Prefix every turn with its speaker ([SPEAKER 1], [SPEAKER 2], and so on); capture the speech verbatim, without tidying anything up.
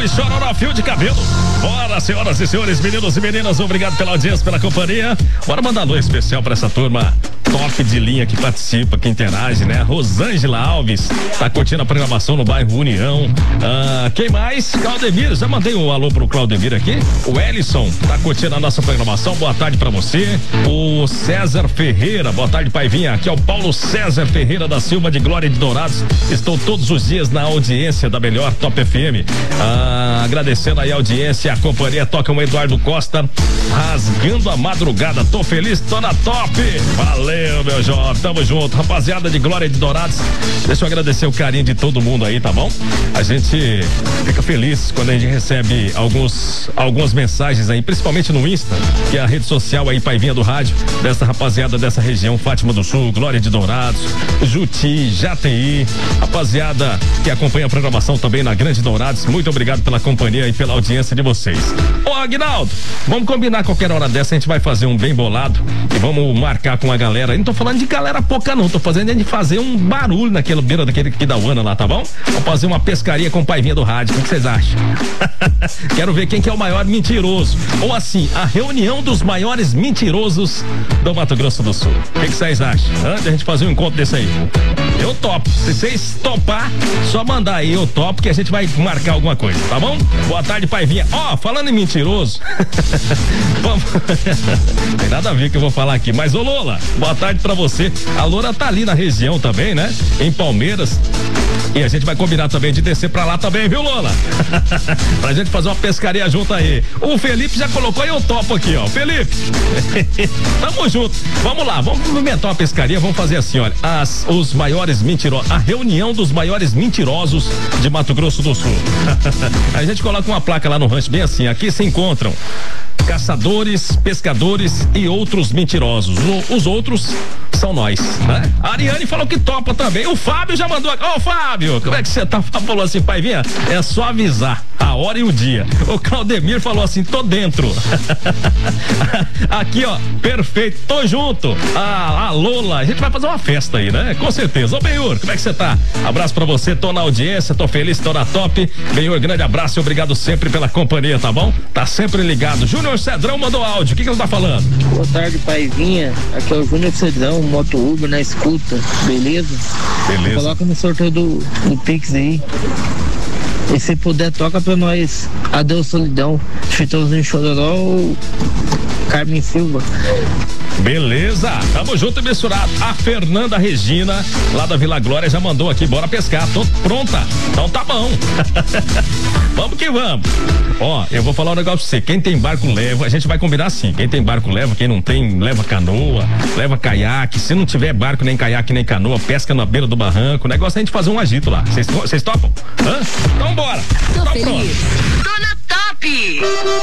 [SPEAKER 1] e Chororó Fio de Cabelo. Bora, senhoras e senhores, meninos e meninas, obrigado pela audiência, pela companhia. Bora mandar alô especial pra essa turma top de linha que participa, que interage, né? Rosângela Alves tá curtindo a programação no bairro União. Ah, quem mais? Claudemir, já mandei um alô pro Claudemir aqui. O Ellison tá curtindo a nossa programação, boa tarde pra você. O César Ferreira, boa tarde, Paivinha. Aqui é o Paulo César Ferreira da Silva de Glória de Dourados. Estou todos os dias na audiência da melhor Top F M. Ah, agradecendo aí a audiência, a companhia. Toca o Eduardo Costa, rasgando a madrugada. Tô feliz, tô na top. Valeu, meu jovem, tamo junto. Rapaziada de Glória de Dourados, deixa eu agradecer o carinho de todo mundo aí, tá bom? A gente fica feliz quando a gente recebe alguns, algumas mensagens aí, principalmente no Insta, que é a rede social aí, Paivinha do Rádio, dessa rapaziada dessa região, Fátima do Sul, Glória de Dourados, Juti, J T I, rapaziada que acompanha a programação também na Grande Dourados, muito obrigado pela companhia e pela audiência de vocês. Ô Aguinaldo, vamos combinar qualquer hora dessa, a gente vai fazer um bem bolado e vamos marcar com a galera. Eu não tô falando de galera pouca não, tô fazendo de fazer um barulho naquela beira daquele Quidauana lá, tá bom? Vamos fazer uma pescaria com o Paivinha do Rádio, o que vocês acham? Quero ver quem que é o maior mentiroso, ou assim, a reunião dos maiores mentirosos do Mato Grosso do Sul. O que vocês acham? Antes de a gente fazer um encontro desse aí, eu topo. Se vocês topar, só mandar aí, eu topo, que a gente vai marcar alguma coisa, tá bom? Boa tarde, Paivinha. Ó, oh, falando em mentiroso, vamos... tem nada a ver que eu vou falar aqui, mas ô Lola, boa tarde pra você. A Lola tá ali na região também, né? Em Palmeiras. E a gente vai combinar também de descer pra lá também, viu, Lola? Pra gente fazer uma pescaria junto aí. O Felipe já colocou e eu topo aqui, ó. Felipe, tamo junto. Vamos lá, vamos inventar uma pescaria, vamos fazer assim, olha, as, os maiores mentirosos, a reunião dos maiores mentirosos de Mato Grosso do Sul. A gente coloca uma placa lá no rancho bem assim, aqui se encontram caçadores, pescadores e outros mentirosos. O, os outros são nós, né? A Ariane falou que topa também. O Fábio já mandou aqui. Ô, Fábio, como é que você tá? Falou assim, Paivinha, é só avisar a hora e o dia. O Claudemir falou assim, tô dentro. Aqui, ó, perfeito, tô junto. A, a Lola, a gente vai fazer uma festa aí, né? Com certeza. Ô, Benhur, como é que você tá? Abraço pra você, tô na audiência, tô feliz, tô na top. Benhur, grande abraço e obrigado sempre pela companhia, tá bom? Tá sempre ligado. Júnior Cedrão mandou áudio, o que que ele tá falando?
[SPEAKER 2] Boa tarde, Paivinha. Aqui é o Júnior Cedrão, Moto Uber na escuta, beleza?
[SPEAKER 1] Beleza.
[SPEAKER 2] Coloca no sorteio do, do Pix aí. E se puder, toca pra nós. Adeus, solidão. Chitãozinho Chororó, Carmen Silva.
[SPEAKER 1] Beleza, tamo junto e misturado. A Fernanda Regina, lá da Vila Glória, já mandou aqui, bora pescar, tô pronta, então tá bom. Vamos que vamos. Ó, eu vou falar um negócio pra você, quem tem barco leva, a gente vai combinar assim, quem tem barco leva, quem não tem, leva canoa, leva caiaque, se não tiver barco, nem caiaque, nem canoa, pesca na beira do barranco, o negócio é a gente fazer um agito lá, vocês topam? Hã? Então bora.
[SPEAKER 3] Tô
[SPEAKER 1] tá
[SPEAKER 3] feliz.
[SPEAKER 1] Pronto.
[SPEAKER 3] Tô na top.